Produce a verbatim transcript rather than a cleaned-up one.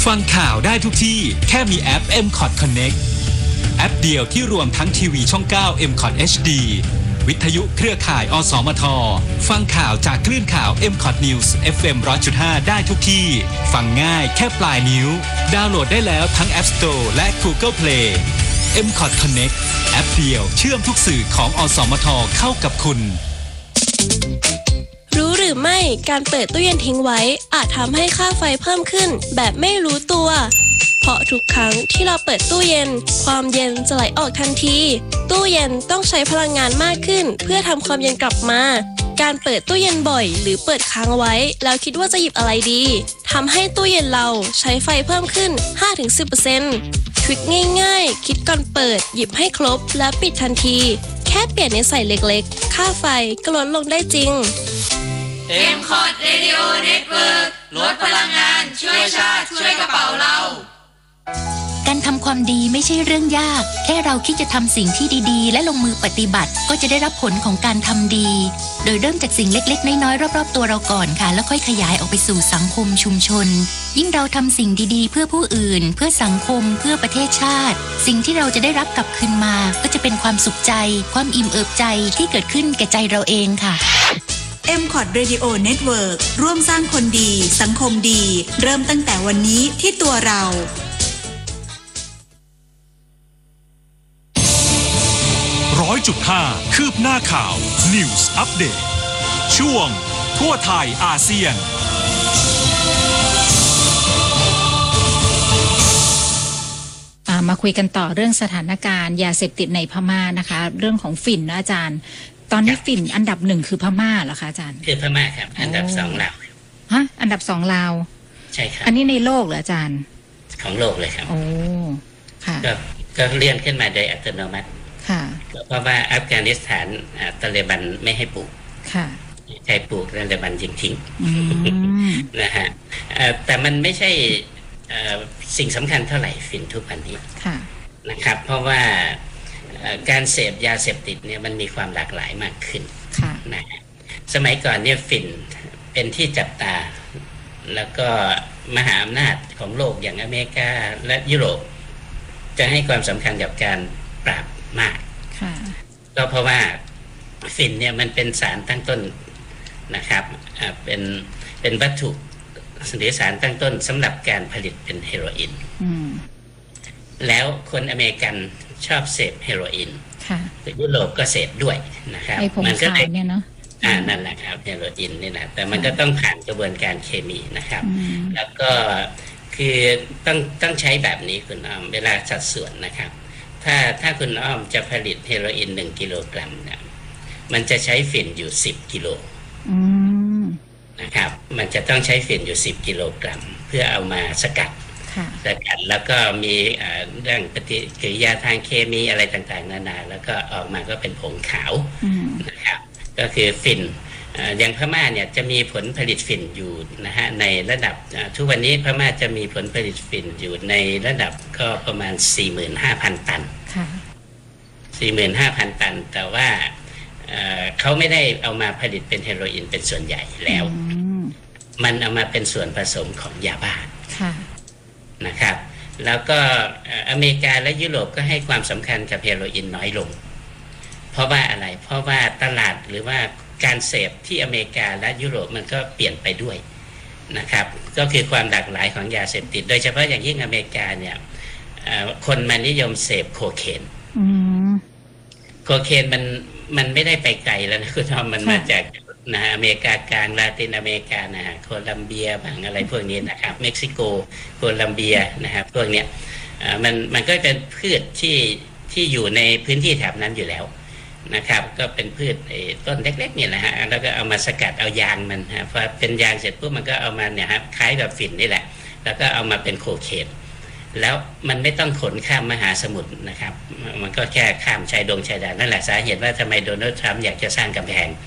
ฟังข่าวได้ทุกที่แค่มีแอป เอ็ม คอท Connect แอปเดียวที่รวมทั้งทีวีช่อง เก้า เอ็ม คอท เอช ดี วิทยุเครือข่าย อสมท ฟังข่าวจากคลื่นข่าว เอ็ม คอท News เอฟ เอ็ม หนึ่งร้อยจุดห้า ได้ทุกที่ฟังง่ายแค่ปลายนิ้วดาวน์โหลดได้แล้วทั้ง App Store และ Google Play เอ็ม คอท Connect แอปเดียวเชื่อมทุกสื่อของ อสมท เข้ากับคุณรู้หรือไม่การเปิดตู้เย็นทิ้งไว้อาจทำให้ค่าไฟเพิ่มขึ้นแบบไม่รู้ตัวเพราะทุกครั้งที่เราเปิดตู้เย็นความเย็นจะไหลออกทันทีตู้เย็นต้องใช้พลังงานมากขึ้นเพื่อทำความเย็นกลับมาการเปิดตู้เย็นบ่อยหรือเปิดค้างไว้แล้วคิดว่าจะหยิบอะไรดีทำให้ตู้เย็นเราใช้ไฟเพิ่มขึ้น ห้าถึงสิบเปอร์เซ็นต์ ทริคง่ายๆคิดก่อนเปิดหยิบให้ครบและปิดทันทีแค่เปลี่ยนนิสัยเล็กๆค่าไฟก็ลดลงได้จริงเอ็ม คอท Radio Network ลดพลังงานช่วยชาติช่วยกระเป๋าเราการทำความดีไม่ใช่เรื่องยากแค่เราคิดจะทำสิ่งที่ดีๆและลงมือปฏิบัติก็จะได้รับผลของการทำดีโดยเริ่มจากสิ่งเล็กๆน้อยๆรอบๆตัวเราก่อนค่ะแล้วค่อยขยายออกไปสู่สังคมชุมชนยิ่งเราทำสิ่งดีๆเพื่อผู้อื่นเพื่อสังคมเพื่อประเทศชาติสิ่งที่เราจะได้รับกลับคืนมาก็จะเป็นความสุขใจความอิ่มเอิบใจที่เกิดขึ้นแก่ใจเราเองค่ะเอ็ม คอท Radio Network ร่วมสร้างคนดีสังคมดีเริ่มตั้งแต่วันนี้ที่ตัวเราร้อยจุดห้าคืบหน้าข่าว News Update ช่วงทั่วไทยอาเซียนมาคุยกันต่อเรื่องสถานการณ์ยาเสพติดในพม่านะคะเรื่องของฝิ่นนะอาจารย์ตอนนี้ฝิ่นอันดับหนึ่งคือพม่าเหรอคะอาจารย์คือพม่าครับอันดับสองลาวฮะอันดับสองลาวใช่ครับอันนี้ในโลกเหรออาจารย์ของโลกเลยครับโอ้ค่ะก็ก็เลื่อนขึ้นมาโดยอัตโนมัติค่ะเพราะว่าอัฟกานิสถานตาลิบันไม่ให้ปลูกค่ะใช้ปลูกตาลิบันทิ้งๆนะฮะแต่มันไม่ใช่สิ่งสำคัญเท่าไหร่ฝิ่นทุกวันนี้นะครับเพราะว่าการเสพยาเสพติดเนี่ยมันมีความหลากหลายมากขึ้นนะสมัยก่อนเนี่ยฝิ่นเป็นที่จับตาแล้วก็มหาอำนาจของโลกอย่างอเมริกาและยุโรปจะให้ความสำคัญกับการปราบมากก็เพราะว่าฝิ่นเนี่ยมันเป็นสารตั้งต้นนะครับเป็นเป็นวัตถุหรือสารตั้งต้นสำหรับการผลิตเป็นเฮโรอีนแล้วคนอเมริกันชอบเสพเฮโรอีนยุโรปก็เสพด้วยนะครับมันก็เลยเนี่ยเนาะอ่านั่นแหละครับเฮโรอีนนี่แหละแต่มันก็ต้องผ่านกระบวนการเคมีนะครับแล้วก็คือต้องต้องใช้แบบนี้คุณอ้อมเวลาสัดส่วนนะครับถ้าถ้าคุณอ้อมจะผลิตเฮโรอีนหนึ่งกิโลกรัมเนี่ยมันจะใช้ฝิ่นอยู่สิบกิโลนะครับมันจะต้องใช้ฝิ่นอยู่สิบกิโลกรัมเพื่อเอามาสกัดสกัดแล้วก็มีเรื่องปฏิกิริยาทางเคมีอะไรต่างๆนานาแล้วก็ออกมาก็เป็นผงขาวนะครับก็คือฝิ่นอย่างพม่าเนี่ยจะมีผลผลิตฝิ่นอยู่นะฮะในระดับทุกวันนี้พม่าจะมีผลผลิตฝิ่นอยู่ในระดับก็ประมาณ สี่หมื่นห้าพัน ตัน สี่หมื่นห้าพัน ตันแต่ว่าเขาไม่ได้เอามาผลิตเป็นเฮโรอีนเป็นส่วนใหญ่แล้วมันเอามาเป็นส่วนผสมของยาบ้านะครับแล้วก็อเมริกาและยุโรปก็ให้ความสำคัญกับเฮโรอีนน้อยลงเพราะว่าอะไรเพราะว่าตลาดหรือว่าการเสพที่อเมริกาและยุโรปมันก็เปลี่ยนไปด้วยนะครับก็คือความหลากหลายของยาเสพติดโดยเฉพาะอย่างยิ่งอเมริกาเนี่ยคนมานิยมเสพโคเคนโคเคนมันมันไม่ได้ไปไกลแล้วนะคุณทอมมันมาจากนะอเมริกากลางลาตินอเมริกานะฮะโคลัมเบียบางอะไรพวกนี้นะครับเม็กซิโกโคลัมเบียนะครับพวกเนี้ยมันมันก็เป็นพืชที่ที่อยู่ในพื้นที่แถบนั้นอยู่แล้วนะครับก็เป็นพืชต้นเล็กๆนี่แหละฮะแล้วก็เอามาสกัดเอายางมันฮะพอเป็นยางเสร็จปุ๊บมันก็เอามาเนี่ยครับคล้ายกับฝิ่นนี่แหละแล้วก็เอามาเป็นโคเคนแล้วมันไม่ต้องขนข้ามมหาสมุทรนะครับมันก็แค่ข้ามชายดงชายแดนนั่นแหละสาเหตุว่าทำไมโดนัลด์ทรัมป์อยากจะสร้างกำแพง